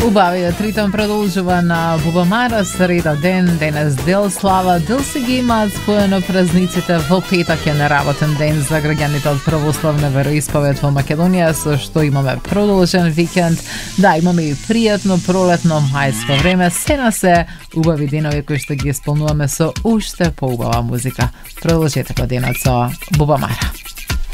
Убавиот ритм продолжува на Бубамара среда ден, денес дел слава, дел си ги имаат споено празниците, во петак е неработен ден за граѓаните од православна вероисповед во Македонија, со што имаме продолжен викенд, да, имаме и пријатно пролетно мајско време, се на се убави денови кои што ги исполнуваме со уште поубава музика. Продолжете го денот со Бубамара.